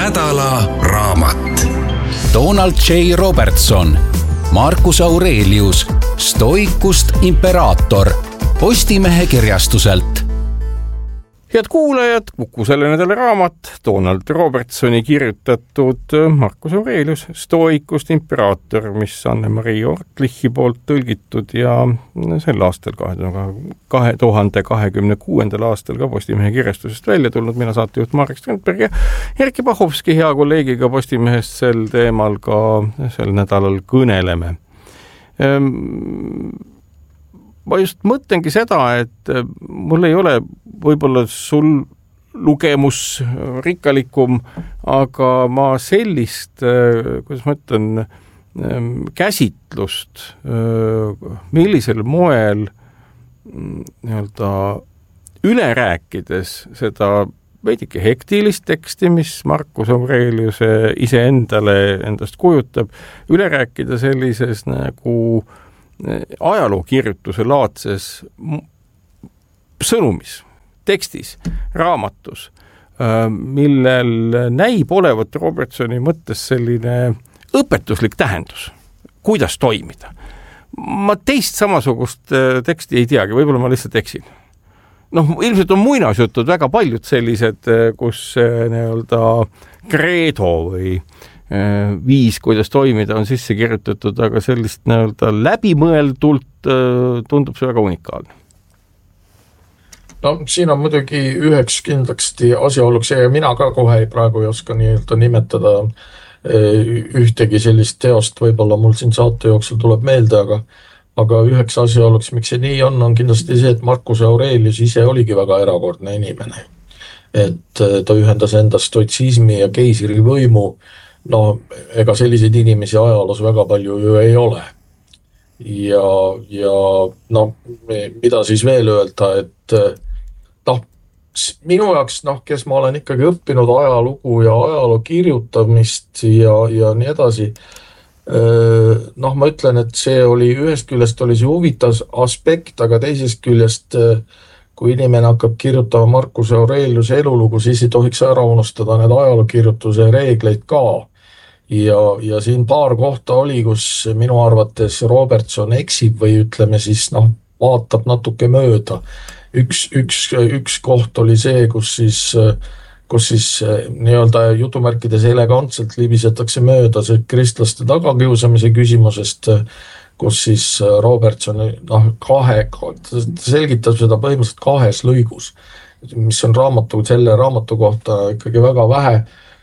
nädala raamat. Donald J. Robertson, Marcus Aurelius, Stoikust imperaator, Postimehe kirjastuselt. Head kuulajad, Kuku selle nädala raamat, Donald Robertsoni kirjutatud Marcus Aurelius, Stoikust imperaator, mis Anne-Marie Ortlichi poolt tõlgitud ja sel aastal 2026. aastal ka Postimehe kirjastusest välja tulnud. Mina saatejuht Marek Strandberg ja Erkki Pahovski hea kolleegiga Postimehest sel teemal ka sel nädalal kõneleme. Ma just mõtlengi seda, et mul ei ole võib-olla sul lugemus rikkalikum, aga ma sellist, kuidas ma ütlen, käsitlust, millisel moel üle rääkides seda veidike hektilist teksti, mis Marcus Aurelius endast kujutab, üle rääkida sellises nagu ajalookirjutuse laadses sõnumis, tekstis, raamatus, millel näib olevat Robertsoni mõttes selline õpetuslik tähendus, kuidas toimida. Ma teist samasugust teksti ei teagi, võib-olla ma lihtsalt eksin. Ilmselt on muinasjutud väga paljud sellised, kus kreedo või viis, kuidas toimida, on sisse kirjutatud, aga sellist läbimõeldult tundub see väga unikaalne. Siin on muidugi üheks kindlasti asjaoluks ja mina ka kohe praegu ei oska nimetada ühtegi sellist teost, võib-olla mul siin saate jooksul tuleb meelde, aga üheks asjaoluks, miks see nii on kindlasti see, et Marcus Aurelius ise oligi väga erakordne inimene. Et ta ühendas enda stoitsismi ja keisri võimu. Ega selliseid inimesi ajaloos väga palju ju ei ole. Ja mida siis veel öelda, et minu jaoks, kes ma olen ikkagi õppinud ajalugu ja ajaloo kirjutamist ja nii edasi, ma ütlen, et see oli ühest küljest oli see huvitav aspekt, aga teisest küljest, kui inimene hakkab kirjutama Marcus Aurelius elulugu, siis ei tohiks ära unustada need ajalookirjutuse reegleid ka. Ja siin paar kohta oli, kus minu arvates Robertson eksib või ütleme siis, vaatab natuke mööda. Üks koht oli see, kus siis nii-öelda jutumärkides elegantselt libisetakse mööda see kristlaste tagakiusamise küsimusest, kus siis Robertson selgitab seda põhimõtteliselt kahes lõigus, mis on selle raamatu kohta ikkagi väga vähe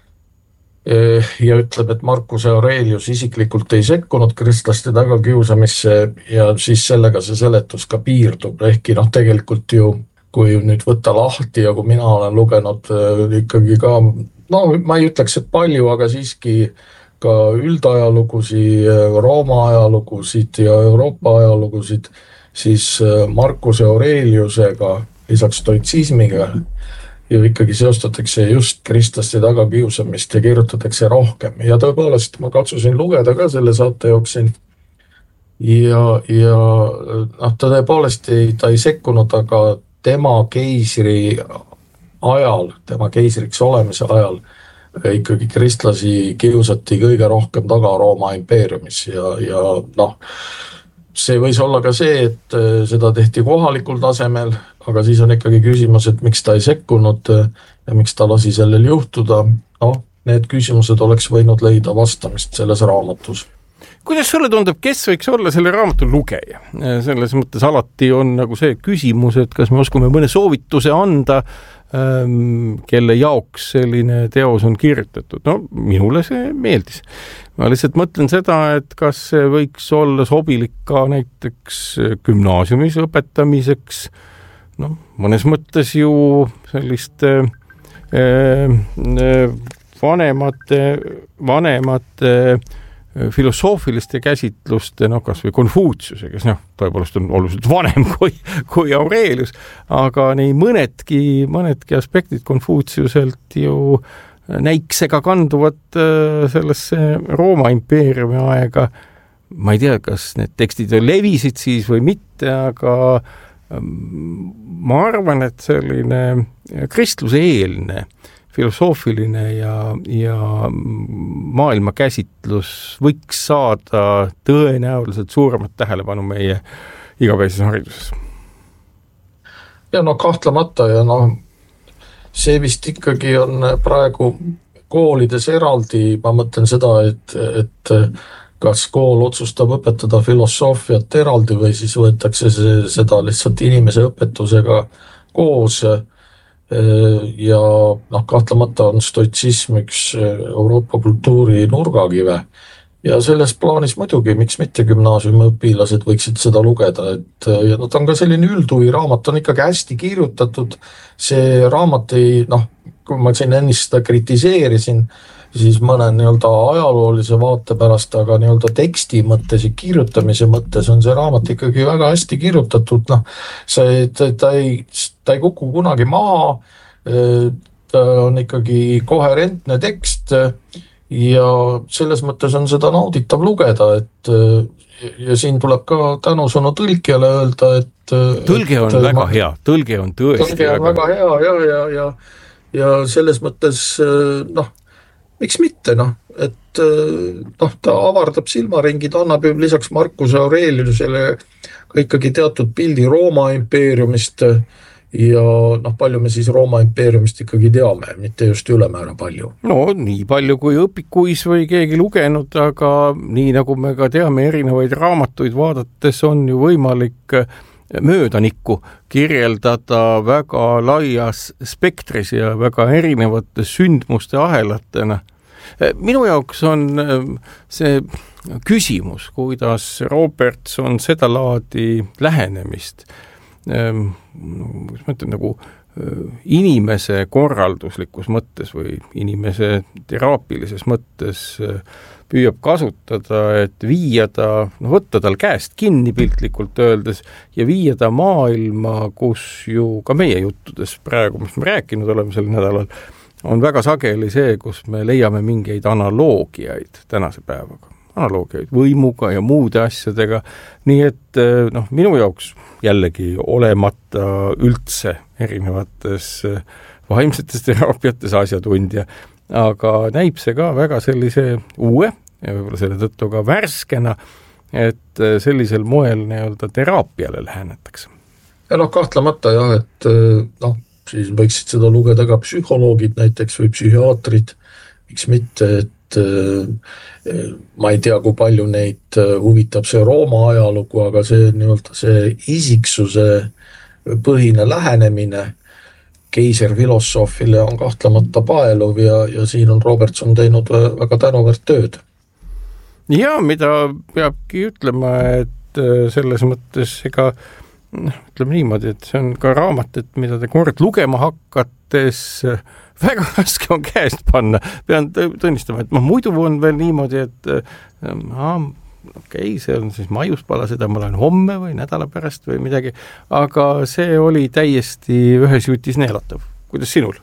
ja ütleb, et Marcus Aurelius isiklikult ei sekkunud kristlaste tagakiusamisse ja siis sellega see seletus ka piirdub, ehkki tegelikult ju, kui nüüd võtta lahti ja kui mina olen lugenud ikkagi ka, ma ei ütleks, et palju, aga siiski ka üldajalugusi, Rooma ajalugusid ja Euroopa ajalugusid, siis Marcus Aureliusega lisaks stoitsismiga ja ikkagi seostatakse just kristlaste tagakiusamist ja kirjutatakse rohkem. Ja tõepoolest ma katsusin lugeda ka selle saate jooksin ja ta tõepoolest ta ei sekkunud, aga tema keisri ajal, tema keisriks olemise ajal ikkagi kristlasi kiusati kõige rohkem taga Rooma impeeriumis ja see võis olla ka see, et seda tehti kohalikul tasemel, aga siis on ikkagi küsimus, et miks ta ei sekkunud ja miks ta lasi sellel juhtuda. Need küsimused oleks võinud leida vastamist selles raamatus. Kuidas sulle tundub, kes võiks olla selle raamatu lugeja? Selles mõttes alati on nagu see küsimus, et kas me oskame mõne soovituse anda, kelle jaoks selline teos on kirjutatud. Minule see meeldis. Ma lihtsalt mõtlen seda, et kas see võiks olla sobilik ka näiteks gümnaasiumis õpetamiseks. Mõnes mõttes ju selliste vanemate filosoofiliste käsitluste, kas või Konfutsiuse, kes tõepoolest on oluliselt vanem kui Aurelius, aga nii mõnedki aspektid Konfutsiuselt ju näiksega kanduvad sellesse Rooma impeeriumi aega. Ma ei tea, kas need tekstid levisid siis või mitte, aga ma arvan, et selline kristluse eelne filosoofiline ja maailmakäsitlus võiks saada tõenäoliselt suuremat tähelepanu meie igapäevases hariduses. Ja kahtlemata ja see vist ikkagi on praegu koolides eraldi, ma mõtlen seda, et kas kool otsustab õpetada filosoofiat eraldi või siis võetakse seda lihtsalt inimese õpetusega koos ja kahtlemata on stoitsism üks Euroopa kultuuri nurgakive ja selles plaanis muidugi, miks mitte gümnaasiumi õpilased võiksid seda lugeda, ja ta on ka selline üldhuvi raamat, on ikkagi hästi kirjutatud, see raamat ei, kui ma siin ennist seda kritiseerisin, siis mõne ajaloolise vaate pärast, aga teksti mõttes ja kirjutamise mõttes on see raamat ikkagi väga hästi kirjutatud, ta ei kuku kunagi maha, ta on ikkagi koherentne tekst ja selles mõttes on seda nauditav lugeda, ja siin tuleb ka tänusõnu tõlkijale öelda, et tõlge on väga hea, tõlge on tõesti väga hea ja selles mõttes miks mitte, et ta avardab silmaringid, annab lisaks Marcus Aureliusele ka ikkagi teatud pildi Rooma impeeriumist ja palju me siis Rooma impeeriumist ikkagi teame, mitte just ülemäära palju. Nii palju kui õpikuis või keegi lugenud, aga nii nagu me ka teame erinevaid raamatuid vaadates on ju võimalik möödanikku kirjeldada väga laias spektris ja väga erinevate sündmuste ahelatena. Minu jaoks on see küsimus, kuidas Robertson seda laadi lähenemist inimese korralduslikus mõttes või inimese teraapilises mõttes püüab kasutada, et viia ta, võtta tal käest kinni piltlikult öeldes ja viia ta maailma, kus ju ka meie juttudes praegu, mis me rääkinud oleme sel nädalal, on väga sageli see, kus me leiame mingeid analoogiaid tänase päevaga, analoogiaid võimuga ja muude asjadega, nii et minu jaoks jällegi olemata üldse erinevates vaimsetes teraapiates asjatundja, aga näib see ka väga sellise uue ja võib-olla selle tõttu ka värskena, et sellisel moel teraapiale lähenetakse. Ja kahtlemata jah, et siis võiksid seda lugeda ka psühholoogid näiteks või psühhiaatrid, miks mitte, et ma ei tea, kui palju neid huvitab see Rooma ajalugu, aga see see isiksuse põhine lähenemine keiserfilosoofile on kahtlemata paeluv ja siin on Robertson teinud väga tänuväärt tööd. Ja mida peabki ütlema, et selles mõttes ega ütleme niimoodi, et see on ka raamat, et mida te kord lugema hakates väga raske on käest panna. Pean tunnistama, et muidu on veel niimoodi, et see on siis maiuspala, seda ma olen homme või nädala pärast või midagi, aga see oli täiesti ühes jutis neelatav. Kuidas sinul?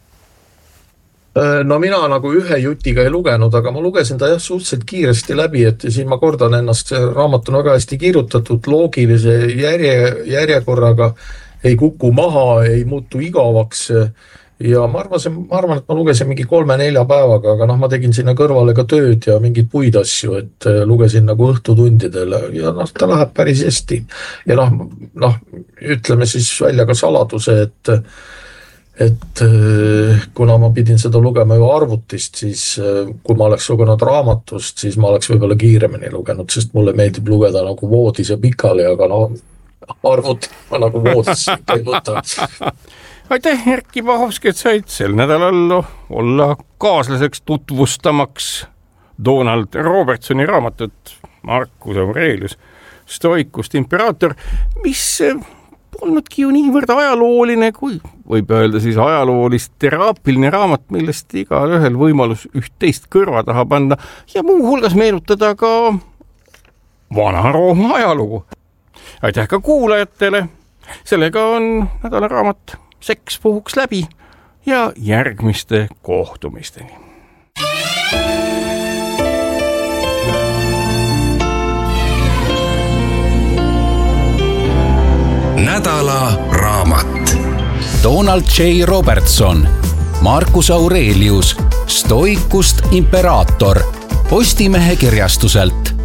Mina ühe jutiga ei lugenud, aga ma lugesin ta suhteliselt kiiresti läbi, et siin ma kordan ennast, see raamat on väga hästi kirjutatud, loogilise järjekorraga, ei kuku maha, ei muutu igavaks ja ma arvan, et ma lugesin mingi 3-4 päevaga, aga ma tegin sinna kõrvale ka tööd ja mingid puid asju, et lugesin õhtutundidele ja ta läheb päris hästi. Ja ütleme siis välja ka saladuse, et kuna ma pidin seda lugema ju arvutist, siis kui ma oleks lugenud raamatust, siis ma oleks võib-olla kiiremini lugenud, sest mulle meeldib lugeda voodis ja pikali, aga arvuti ma voodis ei võta. Aitäh, Erkki Pahovski, et said sel nädalal olla kaaslaseks tutvustamaks Donald Robertsoni raamatut Marcus Aurelius Stoikust imperaator, mis polnudki ju niivõrd ajalooline, kui võib öelda siis ajaloolist teraapiline raamat, millest igal ühel võimalus üht-teist kõrva taha panna ja muu hulgas meenutada ka Vana-Rooma ajalugu. Aitäh ka kuulajatele, sellega on nädala raamat Seks puhuks läbi ja järgmiste kohtumisteni. Nädala raamat. Donald J. Robertson, Marcus Aurelius, Stoicust imperaator, Postimehe kirjastuselt.